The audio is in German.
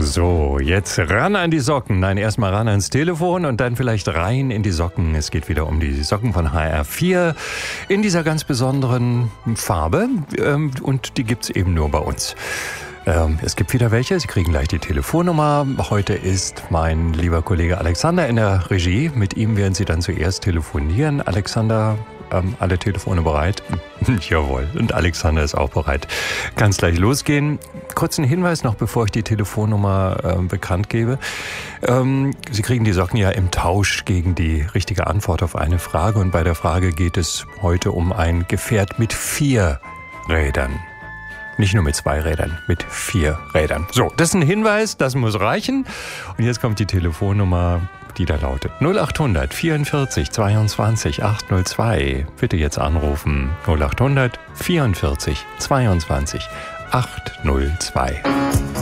So, jetzt ran an die Socken. Nein, erstmal ran ans Telefon und dann vielleicht rein in die Socken. Es geht wieder um die Socken von HR4 in dieser ganz besonderen Farbe. Und die gibt's eben nur bei uns. Es gibt wieder welche. Sie kriegen gleich die Telefonnummer. Heute ist mein lieber Kollege Alexander in der Regie. Mit ihm werden Sie dann zuerst telefonieren. Alexander, alle Telefone bereit? Jawohl. Und Alexander ist auch bereit. Kann es gleich losgehen. Kurzen Hinweis noch, bevor ich die Telefonnummer bekannt gebe. Sie kriegen die Socken ja im Tausch gegen die richtige Antwort auf eine Frage. Und bei der Frage geht es heute um ein Gefährt mit 4 Rädern. Nicht nur mit 2 Rädern, mit 4 Rädern. So, das ist ein Hinweis, das muss reichen. Und jetzt kommt die Telefonnummer, die da lautet 0800 44 22 802. Bitte jetzt anrufen. 0800 44 22 802.